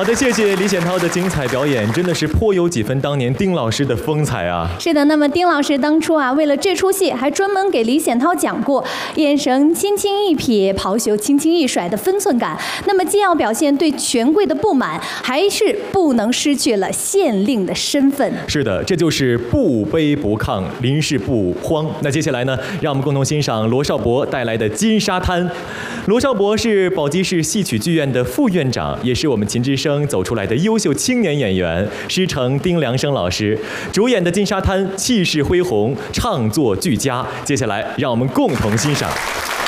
好的，谢谢李显涛的精彩表演，真的是颇有几分当年丁老师的风采啊。 是的，那么丁老师当初啊，为了这出戏，还专门给李显涛讲过眼神轻轻一瞥，袍袖轻轻一甩的分寸感。那么既要表现对权贵的不满，还是不能失去了县令的身份。 是的，这就是不卑不亢，临事不慌。那接下来呢，让我们共同欣赏罗少博带来的《金沙滩》。罗少博是宝鸡市戏曲剧院的副院长，也是我们琴之声走出来的优秀青年演员，师承丁良生老师，主演的《金沙滩》气势恢宏，唱作俱佳。接下来，让我们共同欣赏。